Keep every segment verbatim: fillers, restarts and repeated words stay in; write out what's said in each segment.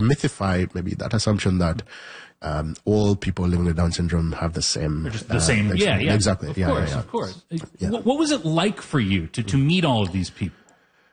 demythify maybe that assumption that um, all people living with Down syndrome have the same. They're just the uh, same. Yeah, yeah. Exactly. Of yeah, course, yeah, yeah. of course. Yeah. What, what was it like for you to, to meet all of these people?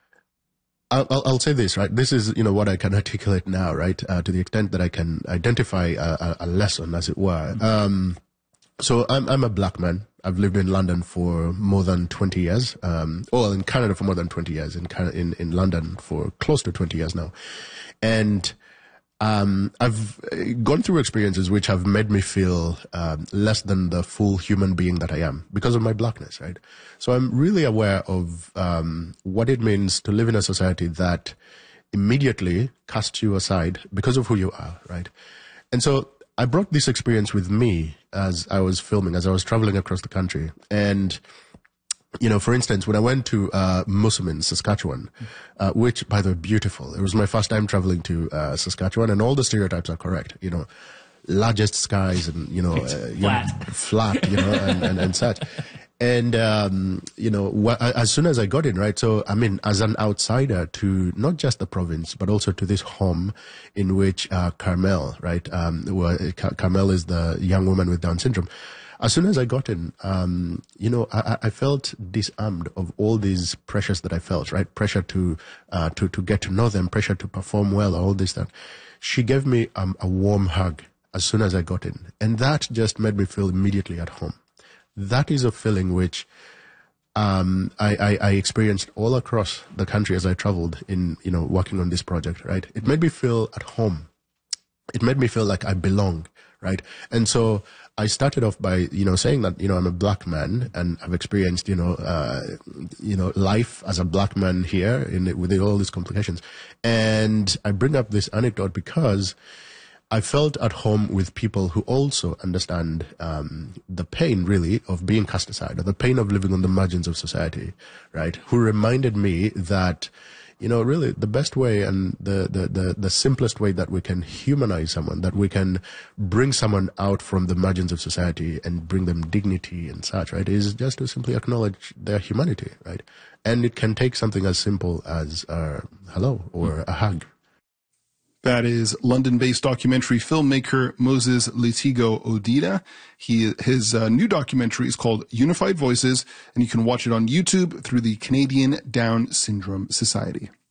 I'll, I'll say this, right? This is, you know, what I can articulate now, right? Uh, to the extent that I can identify a, a lesson, as it were. Um, so I'm, I'm a black man. I've lived in London for more than twenty years. Um, well, in Canada for more than twenty years, in Canada, in, in London for close to twenty years now. And, um, I've gone through experiences which have made me feel, um, less than the full human being that I am because of my blackness, right? So I'm really aware of, um, what it means to live in a society that immediately casts you aside because of who you are, right? And so I brought this experience with me as I was filming, as I was traveling across the country. And, you know, for instance, when I went to uh, Moosomin, Saskatchewan, uh, which, by the way, beautiful. It was my first time traveling to uh, Saskatchewan, and all the stereotypes are correct. You know, largest skies and, you know, uh, flat, you know, flat, you know, and, and, and such. And, um, you know, wh- as soon as I got in, right, so, I mean, as an outsider to not just the province, but also to this home in which uh, Carmel, right, um, well, Car- Carmel is the young woman with Down syndrome. As soon as I got in, um, you know, I, I felt disarmed of all these pressures that I felt, right? Pressure to, uh, to, to get to know them, pressure to perform well, all this stuff. She gave me um, a warm hug as soon as I got in. And that just made me feel immediately at home. That is a feeling which, um, I, I, I experienced all across the country as I traveled in, you know, working on this project, right? It made me feel at home. It made me feel like I belong, right? And so I started off by, you know, saying that, you know, I'm a black man and I've experienced, you know, uh, you know, life as a black man here in it, with all these complications. And I bring up this anecdote because I felt at home with people who also understand um, the pain, really, of being cast aside, or the pain of living on the margins of society, right? Who reminded me that, you know, really the best way and the, the, the, the simplest way that we can humanize someone, that we can bring someone out from the margins of society and bring them dignity and such, right, is just to simply acknowledge their humanity, right? And it can take something as simple as a hello or a hug. That is London-based documentary filmmaker Moses Letigo Odida. He, his uh, new documentary is called Unified Voices, and you can watch it on YouTube through the Canadian Down Syndrome Society.